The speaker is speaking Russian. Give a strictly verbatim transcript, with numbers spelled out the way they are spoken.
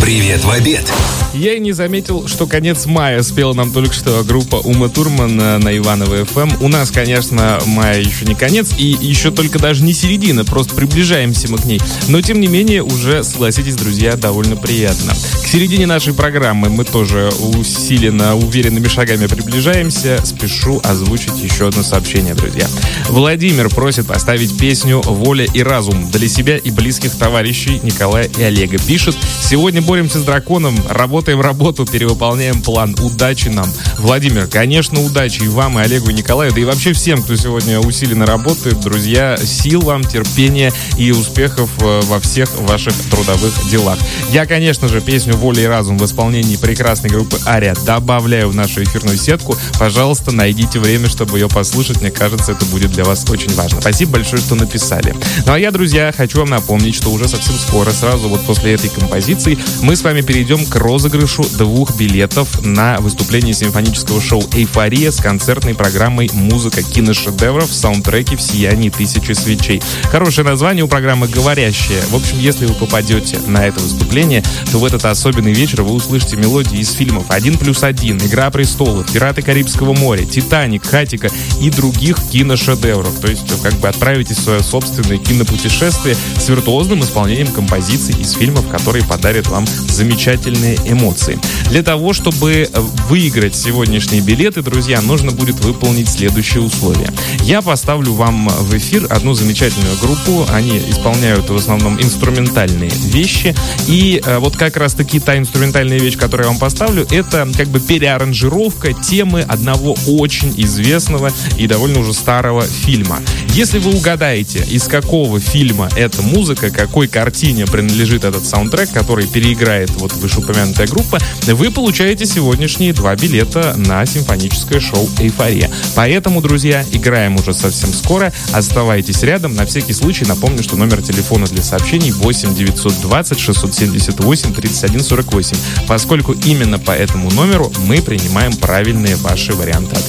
Привет в обед. Я и не заметил, что конец мая спела нам только что группа Ума Турман на Иваново эф эм. У нас, конечно, мая еще не конец и еще только даже не середина, просто приближаемся мы к ней. Но, тем не менее, уже, согласитесь, друзья, довольно приятно. К середине нашей программы мы тоже усиленно, уверенными шагами приближаемся. Спешу озвучить еще одно сообщение, друзья. Владимир просит поставить песню «Воля и разум» для себя и близких товарищей Николая и Олега. Пишет: «Сегодня боремся с драконом, работаем работу, перевыполняем план. Удачи нам». Владимир, конечно, удачи и вам, и Олегу, и Николаю, да и вообще всем, кто сегодня усиленно работает. Друзья, сил вам, терпения и успехов во всех ваших трудовых делах. Я, конечно же, песню «Воля и разум» в исполнении прекрасной группы «Ария» добавляю в нашу эфирную сетку. Пожалуйста, найдите время, чтобы ее послушать. Мне кажется, это будет для вас очень важно. Спасибо большое, что написали. Ну а я, друзья, хочу вам напомнить, что уже совсем скоро, сразу вот после этой композиции, мы с вами перейдем к розыгрышу двух билетов на выступление симфонического шоу «Эйфория» с концертной программой «Музыка киношедевров» в саундтреке «В сиянии тысячи свечей». Хорошее название у программы, говорящее. В общем, если вы попадете на это выступление, то в этот особенный вечер вы услышите мелодии из фильмов «Один плюс один», «Игра престолов», «Пираты Карибского моря», «Титаник», «Хатико» и других киношедевров. То есть, как бы отправитесь в свое собственное кинопутешествие с виртуозным исполнением композиций из фильмов, которые подарят вам замечательные эмоции. Для того, чтобы выиграть сегодняшние билеты, друзья, нужно будет выполнить следующие условия. Я поставлю вам в эфир одну замечательную группу. Они исполняют в основном инструментальные вещи. И вот как раз-таки та инструментальная вещь, которую я вам поставлю, это как бы переаранжировка темы одного очень известного и довольно уже старого фильма. Если вы угадаете, из какого фильма эта музыка, какой картине принадлежит этот саундтрек, который переиграет вот вышеупомянутая группа, вы получаете сегодняшние два билета на симфоническое шоу «Эйфория». Поэтому, друзья, играем уже совсем скоро. Оставайтесь рядом. На всякий случай напомню, что номер телефона для сообщений восемь девятьсот двадцать шестьсот семьдесят восемь тридцать один сорок восемь. Поскольку именно по этому номеру мы принимаем правильные ваши варианты.